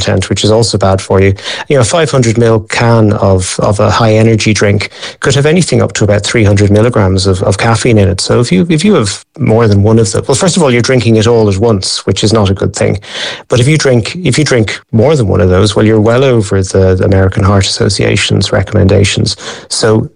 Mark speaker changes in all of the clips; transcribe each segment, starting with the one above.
Speaker 1: content, which is also bad for you. You know, a 500 ml can of a high energy drink could have anything up to about 300 milligrams of caffeine in it. So if you have more than one of them, well, first of all, you're drinking it all at once, which is not a good thing. But if you drink more than one of those, well, you're well over the American Heart Association's recommendations. So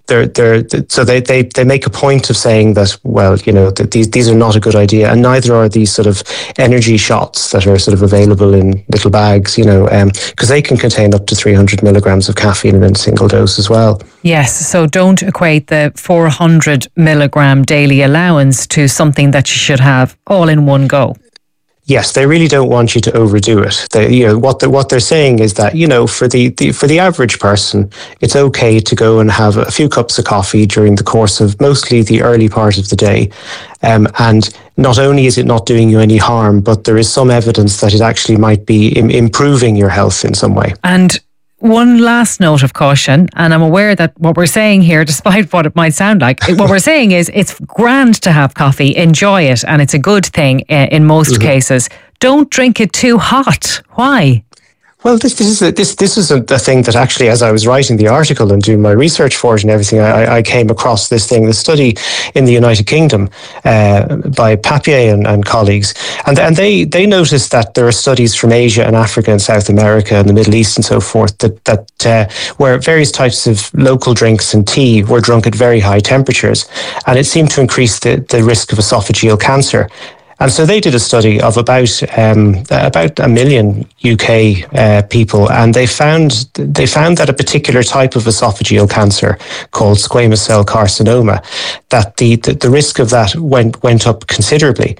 Speaker 1: they make a point of saying that, well, you know, that these are not a good idea, and neither are these sort of energy shots that are sort of available in little bags, you know, because they can contain up to 300 milligrams of caffeine in a single dose as well.
Speaker 2: Yes, so don't equate the 400 milligram daily allowance to something that you should have all in one go.
Speaker 1: Yes, they really don't want you to overdo it. What they're saying is that, you know, for the average person, it's okay to go and have a few cups of coffee during the course of mostly the early part of the day. And not only is it not doing you any harm, but there is some evidence that it actually might be improving your health in some way.
Speaker 2: And one last note of caution, and I'm aware that what we're saying here, despite what it might sound like, what we're saying is it's grand to have coffee, enjoy it, and it's a good thing in most cases. Don't drink it too hot. Why?
Speaker 1: Well, this is a thing that actually, as I was writing the article and doing my research for it and everything, I came across this study in the United Kingdom by Papier and colleagues, and they noticed that there are studies from Asia and Africa and South America and the Middle East and so forth that where various types of local drinks and tea were drunk at very high temperatures, and it seemed to increase the risk of esophageal cancer. And so they did a study of about 1 million UK people, and they found that a particular type of esophageal cancer called squamous cell carcinoma, that the risk of that went up considerably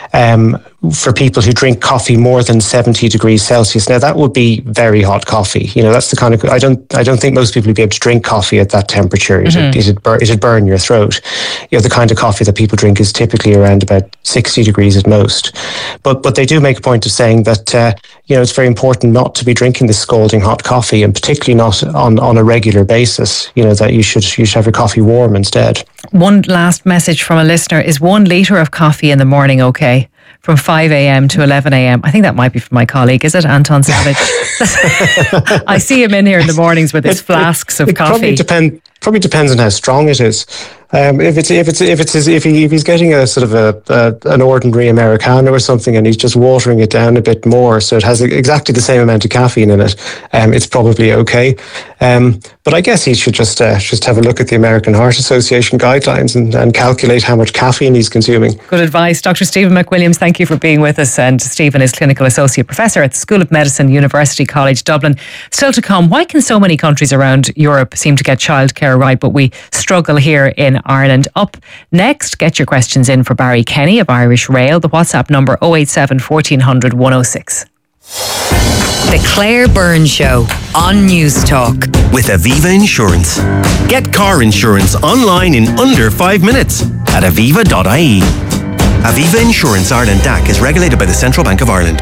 Speaker 1: for people who drink coffee more than 70 degrees Celsius. Now that would be very hot coffee. You know, that's the kind of, I don't think most people would be able to drink coffee at that temperature. It'd burn your throat. You know, the kind of coffee that people drink is typically around about 60 degrees at most. But they do make a point of saying that you know, it's very important not to be drinking this scalding hot coffee, and particularly not on a regular basis. You know, that you should have your coffee warm instead.
Speaker 2: One last message from a listener: is 1 litre of coffee in the morning okay? From 5 a.m. to 11 a.m. I think that might be from my colleague. Is it Anton Savage? I see him in here in the mornings with his flasks of coffee.
Speaker 1: Probably depends on how strong it is. If he's getting a sort of an ordinary Americano or something, and he's just watering it down a bit more, so it has exactly the same amount of caffeine in it, it's probably okay. But I guess he should just have a look at the American Heart Association guidelines and calculate how much caffeine he's consuming.
Speaker 2: Good advice. Dr. Stephen McWilliams, thank you for being with us. And Stephen is Clinical Associate Professor at the School of Medicine, University College Dublin. Still to come, why can so many countries around Europe seem to get childcare right, but we struggle here in Ireland? Up next, get your questions in for Barry Kenny of Irish Rail. The WhatsApp number 087 1400 106.
Speaker 3: The Claire Byrne Show on News Talk.
Speaker 4: With Aviva Insurance. Get car insurance online in under 5 minutes at aviva.ie. Aviva Insurance Ireland DAC is regulated by the Central Bank of Ireland.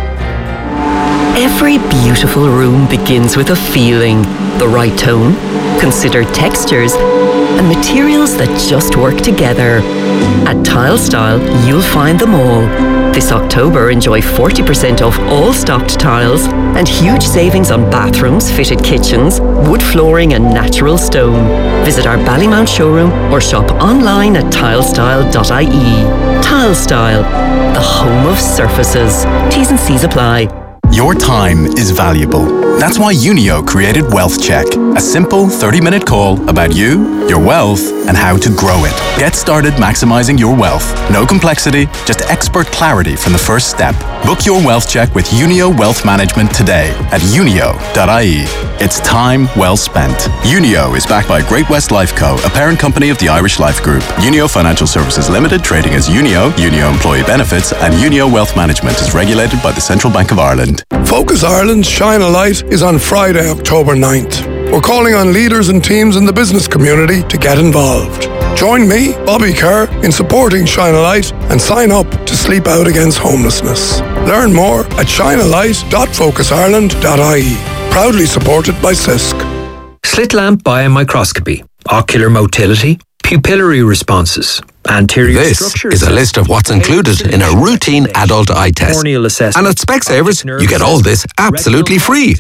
Speaker 5: Every beautiful room begins with a feeling, the right tone, considered textures, and materials that just work together. At Tile Style, you'll find them all. This October, enjoy 40% off all stocked tiles and huge savings on bathrooms, fitted kitchens, wood flooring and natural stone. Visit our Ballymount showroom or shop online at tilestyle.ie. Tile Style, the home of surfaces. T's and C's apply.
Speaker 6: Your time is valuable. That's why Unio created Wealth Check, a simple 30-minute call about you, your wealth, and how to grow it. Get started maximizing your wealth. No complexity, just expert clarity from the first step. Book your Wealth Check with Unio Wealth Management today at unio.ie. It's time well spent. Unio is backed by Great West Life Co., a parent company of the Irish Life Group. Unio Financial Services Limited, trading as Unio, Unio Employee Benefits, and Unio Wealth Management is regulated by the Central Bank of Ireland.
Speaker 7: Focus Ireland's Shine a Light is on Friday, October 9th. We're calling on leaders and teams in the business community to get involved. Join me, Bobby Kerr, in supporting Shine a Light and sign up to Sleep Out Against Homelessness. Learn more at shinealight.focusireland.ie. Proudly supported by CISC.
Speaker 8: Slit lamp biomicroscopy, ocular motility, pupillary responses, anterior
Speaker 9: This
Speaker 8: structure.
Speaker 9: is a list of what's included in a routine adult eye test.
Speaker 8: Corneal assessment.
Speaker 9: And at Specsavers, you get all this absolutely free.